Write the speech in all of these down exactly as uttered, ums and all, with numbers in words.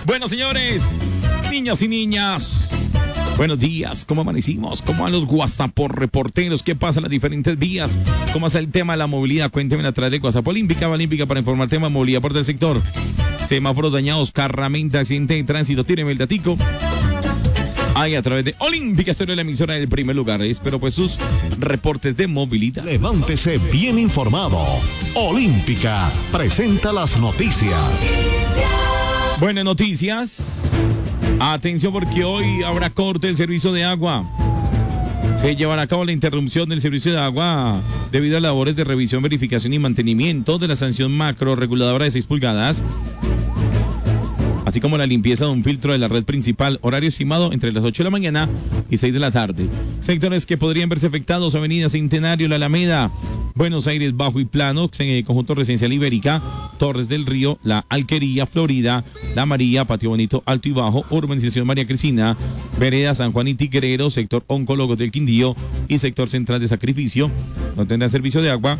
Bueno, señores, niños y niñas, buenos días. ¿Cómo amanecimos? ¿Cómo van los WhatsApp reporteros? ¿Qué pasa en las diferentes vías? ¿Cómo es el tema de la movilidad? Cuéntenme a través de WhatsApp Olímpica, Olímpica para informar tema de movilidad por del sector. Semáforos dañados, carramenta, accidente de tránsito, tíreme el datico. Ahí a través de Olímpica Estéreo, la emisora del primer lugar. Espero pues sus reportes de movilidad. Levántese bien informado. Olímpica presenta las noticias. Buenas noticias. Atención porque hoy habrá corte del servicio de agua. Se llevará a cabo la interrupción del servicio de agua debido a labores de revisión, verificación y mantenimiento de la sanción macro reguladora de seis pulgadas. Así como la limpieza de un filtro de la red principal, horario estimado entre las ocho de la mañana y seis de la tarde. Sectores que podrían verse afectados: Avenida Centenario, La Alameda, Buenos Aires, Bajo y Plano, Conjunto Residencial Ibérica, Torres del Río, La Alquería, Florida, La María, Patio Bonito, Alto y Bajo, Urbanización María Cristina, Vereda San Juan y Tigrero, Sector Oncólogos del Quindío y Sector Central de Sacrificio. No tendrán servicio de agua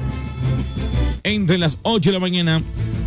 entre las ocho de la mañana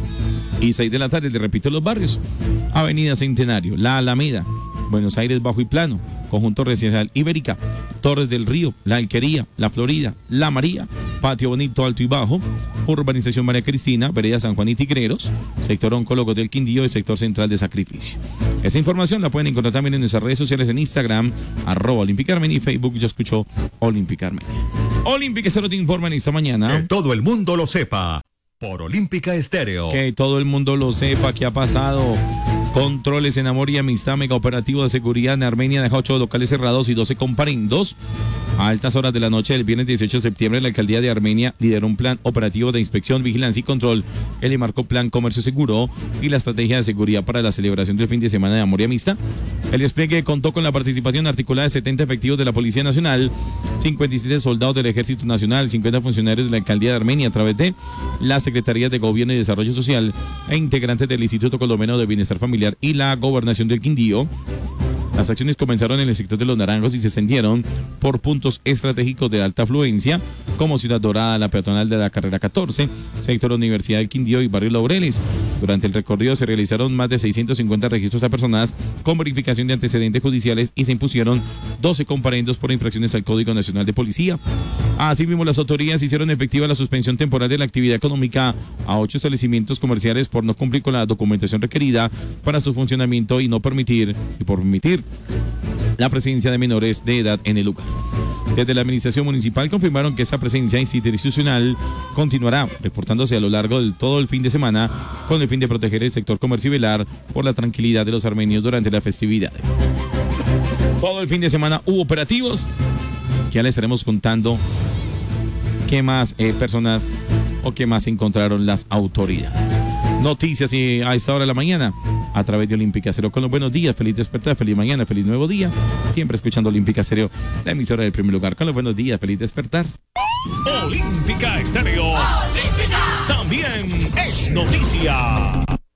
y seis de la tarde. Le repito los barrios: Avenida Centenario, La Alameda, Buenos Aires, Bajo y Plano, Conjunto Residencial Ibérica, Torres del Río, La Alquería, La Florida, La María, Patio Bonito, Alto y Bajo, Urbanización María Cristina, Vereda San Juan y Tigreros, Sector Oncólogos del Quindío y Sector Central de Sacrificio. Esa información la pueden encontrar también en nuestras redes sociales, en Instagram, arroba Olímpica Armenia, y Facebook Yo Escucho Olímpica Armenia. Olímpica Estéreo te informa en esta mañana. Que todo el mundo lo sepa. Por Olímpica Estéreo. Que todo el mundo lo sepa qué ha pasado. Controles en Amor y Amistad, mega operativo de seguridad en Armenia, deja ocho locales cerrados y doce comparendos. A altas horas de la noche del viernes dieciocho de septiembre, la alcaldía de Armenia lideró un plan operativo de inspección, vigilancia y control. El marcó Plan Comercio Seguro y la estrategia de seguridad para la celebración del fin de semana de Amor y Amistad. El despliegue contó con la participación articulada de setenta efectivos de la Policía Nacional, cincuenta y siete soldados del Ejército Nacional, cincuenta funcionarios de la alcaldía de Armenia a través de la Secretaría de Gobierno y Desarrollo Social e integrantes del Instituto Colombiano de Bienestar Familiar y la Gobernación del Quindío. Las acciones comenzaron en el sector de Los Naranjos y se extendieron por puntos estratégicos de alta afluencia, como Ciudad Dorada, la peatonal de la carrera catorce, sector Universidad del Quindío y Barrio Laureles. Durante el recorrido se realizaron más de seiscientos cincuenta registros a personas con verificación de antecedentes judiciales y se impusieron doce comparendos por infracciones al Código Nacional de Policía. Asimismo, las autoridades hicieron efectiva la suspensión temporal de la actividad económica a ocho establecimientos comerciales por no cumplir con la documentación requerida para su funcionamiento y no permitir, y por permitir la presencia de menores de edad en el lugar. Desde la administración municipal confirmaron que esa presencia institucional continuará reportándose a lo largo de todo el fin de semana con el fin de proteger el sector comercio y velar por la tranquilidad de los armenios durante las festividades. Todo el fin de semana hubo operativos. Ya les estaremos contando qué más eh, personas o qué más encontraron las autoridades. Noticias y a esta hora de la mañana a través de Olímpica Estéreo con los buenos días, feliz despertar, feliz mañana, feliz nuevo día. Siempre escuchando Olímpica Estéreo, la emisora del primer lugar. Con los buenos días, feliz despertar. Olímpica Estéreo. Olímpica. También es noticia.